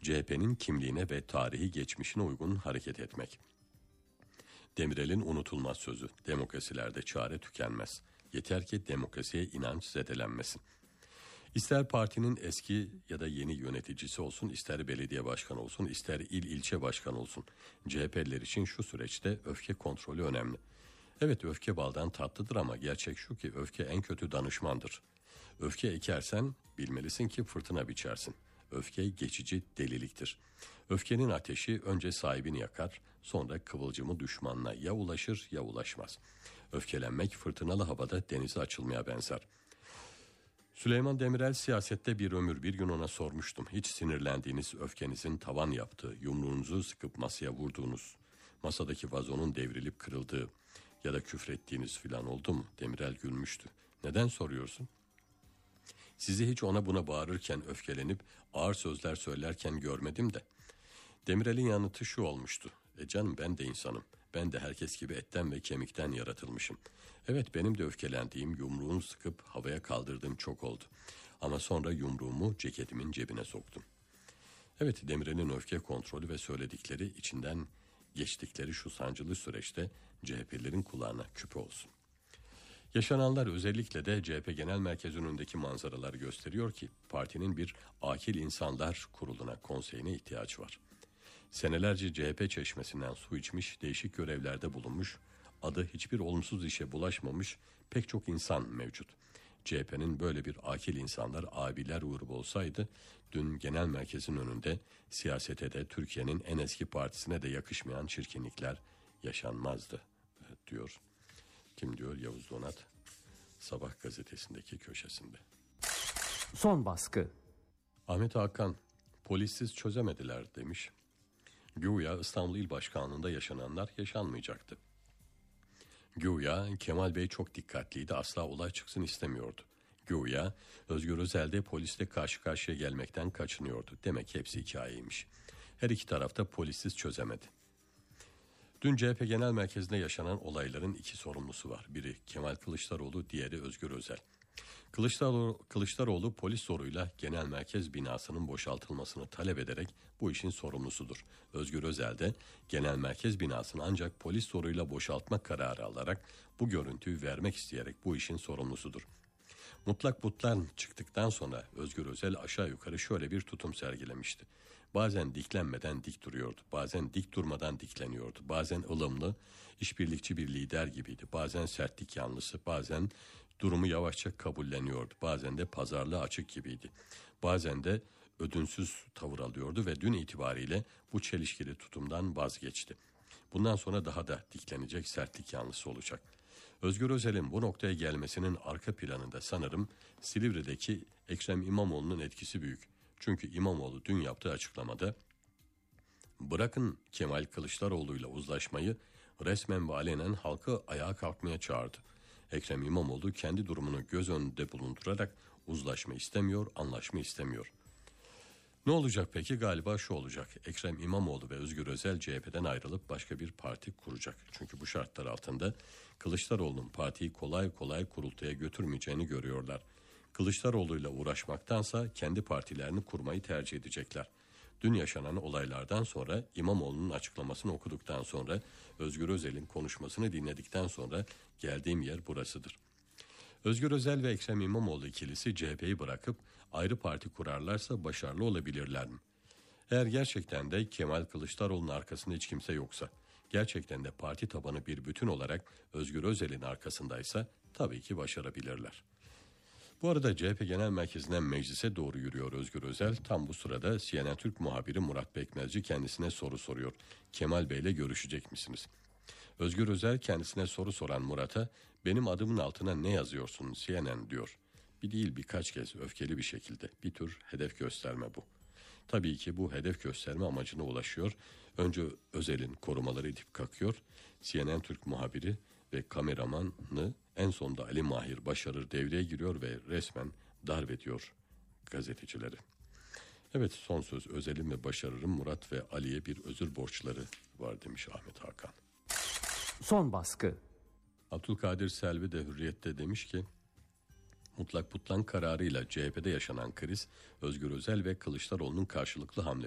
CHP'nin kimliğine ve tarihi geçmişine uygun hareket etmek. Demirel'in unutulmaz sözü, demokrasilerde çare tükenmez. Yeter ki demokrasiye inanç zedelenmesin. İster partinin eski ya da yeni yöneticisi olsun, ister belediye başkanı olsun, ister ilçe başkanı olsun. CHP'liler için şu süreçte öfke kontrolü önemli. Evet, öfke baldan tatlıdır ama gerçek şu ki öfke en kötü danışmandır. Öfke ekersen bilmelisin ki fırtına biçersin. Öfke geçici deliliktir. Öfkenin ateşi önce sahibini yakar, sonra kıvılcımı düşmanına ya ulaşır ya ulaşmaz. Öfkelenmek fırtınalı havada denize açılmaya benzer. Süleyman Demirel siyasette bir ömür, bir gün ona sormuştum. Hiç sinirlendiğiniz, öfkenizin tavan yaptığı, yumruğunuzu sıkıp masaya vurduğunuz, masadaki vazonun devrilip kırıldığı ya da küfrettiğiniz filan oldu mu? Demirel gülmüştü. Neden soruyorsun? Sizi hiç ona buna bağırırken, öfkelenip ağır sözler söylerken görmedim de. Demirel'in yanıtı şu olmuştu. Canım, ben de insanım. Ben de herkes gibi etten ve kemikten yaratılmışım. Evet, benim de öfkelendiğim, yumruğunu sıkıp havaya kaldırdığım çok oldu. Ama sonra yumruğumu ceketimin cebine soktum. Evet, Demirel'in öfke kontrolü ve söyledikleri, içinden geçtikleri şu sancılı süreçte CHP'lerin kulağına küpe olsun. Yaşananlar, özellikle de CHP Genel Merkezi önündeki manzaralar gösteriyor ki partinin bir akil insanlar kuruluna, konseyine ihtiyaç var. Senelerce CHP çeşmesinden su içmiş, değişik görevlerde bulunmuş, adı hiçbir olumsuz işe bulaşmamış pek çok insan mevcut. CHP'nin böyle bir akil insanlar, abiler grubu olsaydı, dün genel merkezin önünde siyasete de Türkiye'nin en eski partisine de yakışmayan çirkinlikler yaşanmazdı, diyor. Kim diyor? Yavuz Donat, Sabah gazetesindeki köşesinde. Son baskı. Ahmet Hakan, polissiz çözemediler demiş. Güya İstanbul İl Başkanlığı'nda yaşananlar yaşanmayacaktı. Güya Kemal Bey çok dikkatliydi, asla olay çıksın istemiyordu. Güya Özgür Özel de polisle karşı karşıya gelmekten kaçınıyordu. Demek hepsi hikayeymiş. Her iki tarafta polissiz çözemedi. Dün CHP Genel Merkezi'nde yaşanan olayların iki sorumlusu var. Biri Kemal Kılıçdaroğlu, diğeri Özgür Özel. Kılıçdaroğlu polis zoruyla genel merkez binasının boşaltılmasını talep ederek bu işin sorumlusudur. Özgür Özel de genel merkez binasını ancak polis zoruyla boşaltma kararı alarak, bu görüntüyü vermek isteyerek bu işin sorumlusudur. Mutlak butlan çıktıktan sonra Özgür Özel aşağı yukarı şöyle bir tutum sergilemişti. Bazen diklenmeden dik duruyordu, bazen dik durmadan dikleniyordu, bazen ılımlı, işbirlikçi bir lider gibiydi, bazen sertlik yanlısı, bazen durumu yavaşça kabulleniyordu, bazen de pazarlığa açık gibiydi, bazen de ödünsüz tavır alıyordu ve dün itibariyle bu çelişkili tutumdan vazgeçti. Bundan sonra daha da diklenecek, sertlik yanlısı olacak. Özgür Özel'in bu noktaya gelmesinin arka planında sanırım Silivri'deki Ekrem İmamoğlu'nun etkisi büyük. Çünkü İmamoğlu dün yaptığı açıklamada bırakın Kemal Kılıçdaroğlu'yla uzlaşmayı, resmen ve alenen halkı ayağa kalkmaya çağırdı. Ekrem İmamoğlu kendi durumunu göz önünde bulundurarak uzlaşma istemiyor, anlaşma istemiyor. Ne olacak peki? Galiba şu olacak. Ekrem İmamoğlu ve Özgür Özel CHP'den ayrılıp başka bir parti kuracak. Çünkü bu şartlar altında Kılıçdaroğlu'nun partiyi kolay kolay kurultaya götürmeyeceğini görüyorlar. Kılıçdaroğlu'yla uğraşmaktansa kendi partilerini kurmayı tercih edecekler. Dün yaşanan olaylardan sonra, İmamoğlu'nun açıklamasını okuduktan sonra, Özgür Özel'in konuşmasını dinledikten sonra geldiğim yer burasıdır. Özgür Özel ve Ekrem İmamoğlu ikilisi CHP'yi bırakıp ayrı parti kurarlarsa başarılı olabilirler mi? Eğer gerçekten de Kemal Kılıçdaroğlu'nun arkasında hiç kimse yoksa, gerçekten de parti tabanı bir bütün olarak Özgür Özel'in arkasındaysa tabii ki başarabilirler. Bu arada CHP Genel Merkezi'nden meclise doğru yürüyor Özgür Özel. Tam bu sırada CNN Türk muhabiri Murat Bekmezci kendisine soru soruyor. Kemal Bey'le görüşecek misiniz? Özgür Özel kendisine soru soran Murat'a benim adımın altına ne yazıyorsun CNN diyor. Bir değil birkaç kez öfkeli bir şekilde, bir tür hedef gösterme bu. Tabii ki bu hedef gösterme amacına ulaşıyor. Önce Özel'in korumaları itip kakıyor. CNN Türk muhabiri ve kameramanı, en sonunda Ali Mahir Başarır devreye giriyor ve resmen darp ediyor gazetecileri. Evet, son söz Özel'in ve Başarır'ın Murat ve Ali'ye bir özür borçları var demiş Ahmet Hakan. Son baskı. Abdülkadir Selvi de Hürriyet'te demiş ki, mutlak butlan kararıyla CHP'de yaşanan kriz, Özgür Özel ve Kılıçdaroğlu'nun karşılıklı hamleleri.